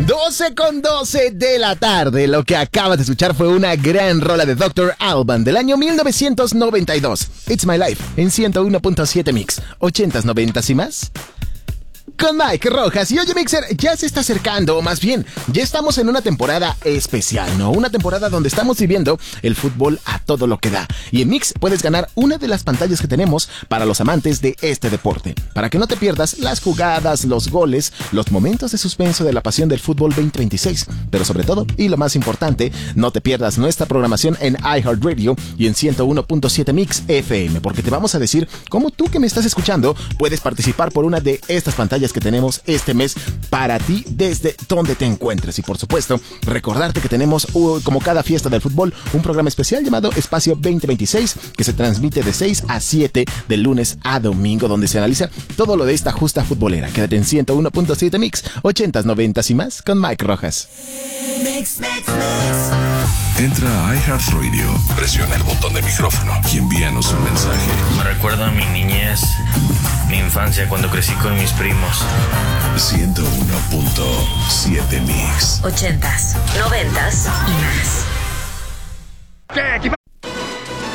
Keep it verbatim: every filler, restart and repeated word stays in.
doce con doce de la tarde. Lo que acabas de escuchar fue una gran rola de doctor Alban del año mil novecientos noventa y dos. It's My Life en ciento uno punto siete Mix. ochentas, noventas y más. Con Mike Rojas. Y oye, Mixer, ya se está acercando, o más bien, ya estamos en una temporada especial, ¿no? Una temporada donde estamos viviendo el fútbol a todo lo que da. Y en Mix puedes ganar una de las pantallas que tenemos para los amantes de este deporte. Para que no te pierdas las jugadas, los goles, los momentos de suspenso de la pasión del fútbol veinte veintiséis. Pero sobre todo, y lo más importante, no te pierdas nuestra programación en iHeartRadio y en ciento uno punto siete Mix F M, porque te vamos a decir cómo tú que me estás escuchando puedes participar por una de estas pantallas que tenemos este mes para ti desde donde te encuentres. Y por supuesto, recordarte que tenemos, uh, como cada fiesta del fútbol, un programa especial llamado Espacio veinte veintiséis que se transmite de seis a siete de lunes a domingo, donde se analiza todo lo de esta justa futbolera. Quédate en ciento uno punto siete Mix, ochentas, noventas y más con Mike Rojas. Mix, mix, mix. Entra a iHeartRadio, presiona el botón de micrófono y envíanos un mensaje. Me recuerda a mi niñez, mi infancia cuando crecí con mis primos. ciento uno punto siete Mix. Ochentas, noventas y más. ¿Qué equipo?